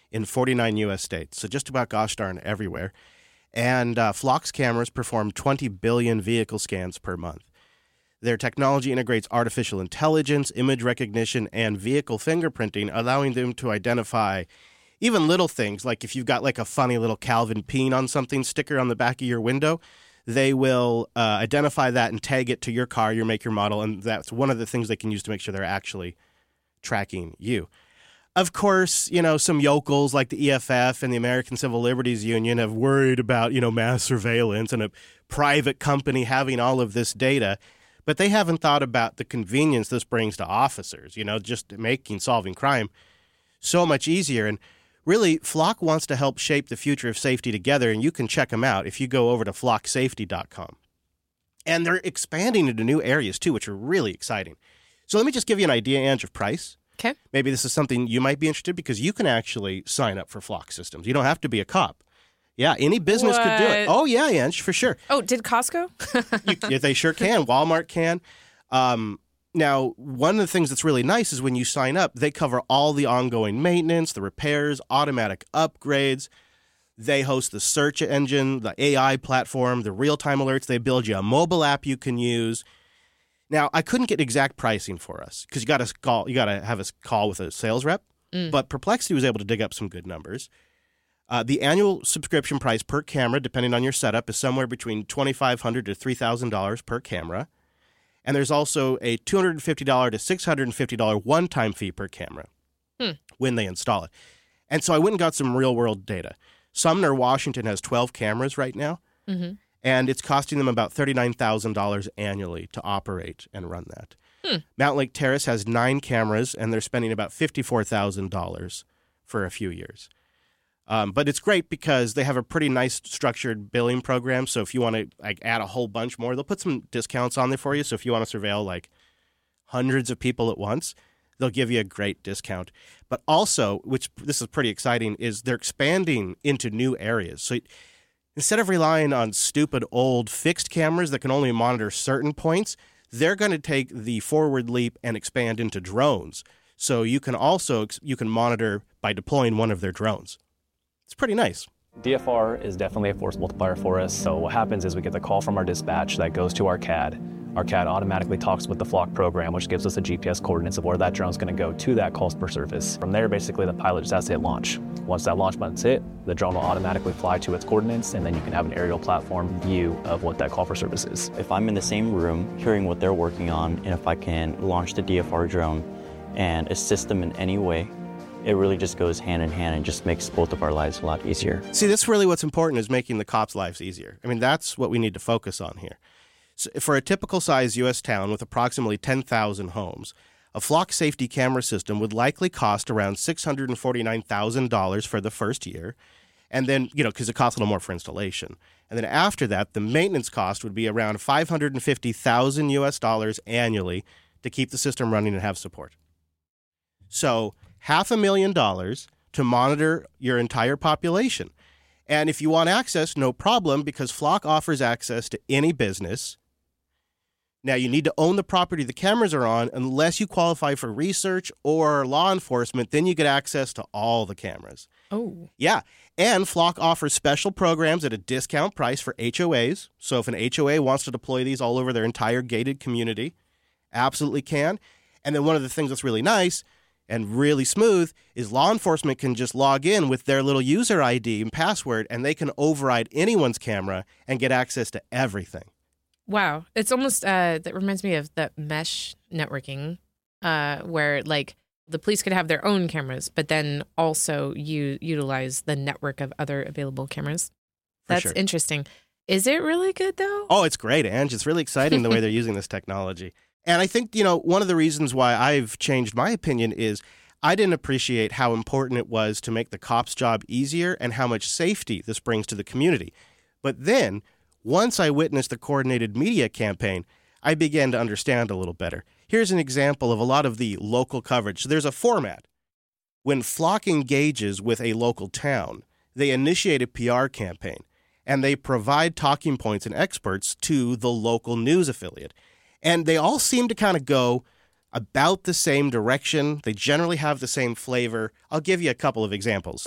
in 49 U.S. states, so just about gosh darn everywhere. And Flock's cameras perform 20 billion vehicle scans per month. Their technology integrates artificial intelligence, image recognition, and vehicle fingerprinting, allowing them to identify even little things, like if you've got like a funny little Calvin Peen on something sticker on the back of your window, they will identify that and tag it to your car, your make, your model, and that's one of the things they can use to make sure they're actually tracking you. Of course, some yokels like the EFF and the American Civil Liberties Union have worried about, mass surveillance and a private company having all of this data, but they haven't thought about the convenience this brings to officers, just making solving crime so much easier. And really, Flock wants to help shape the future of safety together, and you can check them out if you go over to flocksafety.com. And they're expanding into new areas, too, which are really exciting. So let me just give you an idea, Ange, of price. Okay. Maybe this is something you might be interested in because you can actually sign up for Flock systems. You don't have to be a cop. Yeah, any business could do it. Oh, yeah, Ange, for sure. Oh, did Costco? They sure can. Walmart can. Now, one of the things that's really nice is when you sign up, they cover all the ongoing maintenance, the repairs, automatic upgrades. They host the search engine, the AI platform, the real-time alerts. They build you a mobile app you can use. Now, I couldn't get exact pricing for us because you got to have a call with a sales rep. But Perplexity was able to dig up some good numbers. The annual subscription price per camera, depending on your setup, is somewhere between $2,500 to $3,000 per camera. And there's also a $250 to $650 one-time fee per camera when they install it. And so I went and got some real-world data. Sumner, Washington has 12 cameras right now, and it's costing them about $39,000 annually to operate and run that. Mountain Lake Terrace has 9 cameras, and they're spending about $54,000 for a few years. But it's great because they have a pretty nice structured billing program. So if you want to add a whole bunch more, they'll put some discounts on there for you. So if you want to surveil hundreds of people at once, they'll give you a great discount. But also, which this is pretty exciting, is they're expanding into new areas. So instead of relying on stupid old fixed cameras that can only monitor certain points, they're going to take the forward leap and expand into drones. So you can monitor by deploying one of their drones. It's pretty nice. DFR is definitely a force multiplier for us. So what happens is we get the call from our dispatch that goes to our CAD. Our CAD automatically talks with the Flock program, which gives us the GPS coordinates of where that drone's going to go to that calls per service. From there, basically, the pilot just has to hit launch. Once that launch button's hit, the drone will automatically fly to its coordinates, and then you can have an aerial platform view of what that call for service is. If I'm in the same room, hearing what they're working on, and if I can launch the DFR drone and assist them in any way, it really just goes hand in hand and just makes both of our lives a lot easier. See, that's really what's important, is making the cops' lives easier. I mean, that's what we need to focus on here. So for a typical size U.S. town with approximately 10,000 homes, a Flock safety camera system would likely cost around $649,000 for the first year. And then, because it costs a little more for installation. And then after that, the maintenance cost would be around $550,000 US dollars annually to keep the system running and have support. So $500,000 to monitor your entire population. And if you want access, no problem, because Flock offers access to any business. Now, you need to own the property the cameras are on unless you qualify for research or law enforcement. Then you get access to all the cameras. Oh. Yeah. And Flock offers special programs at a discount price for HOAs. So if an HOA wants to deploy these all over their entire gated community, absolutely can. And then one of the things that's really nice and really smooth is law enforcement can just log in with their little user ID and password, and they can override anyone's camera and get access to everything. Wow. It's almost, that reminds me of that mesh networking, where the police could have their own cameras, but then also utilize the network of other available cameras. That's sure. Interesting. Is it really good, though? Oh, it's great, Ange. It's really exciting the way they're using this technology. And I think, one of the reasons why I've changed my opinion is I didn't appreciate how important it was to make the cop's job easier and how much safety this brings to the community. But then, once I witnessed the coordinated media campaign, I began to understand a little better. Here's an example of a lot of the local coverage. So there's a format. When Flock engages with a local town, they initiate a PR campaign, and they provide talking points and experts to the local news affiliate. And they all seem to kind of go about the same direction. They generally have the same flavor. I'll give you a couple of examples.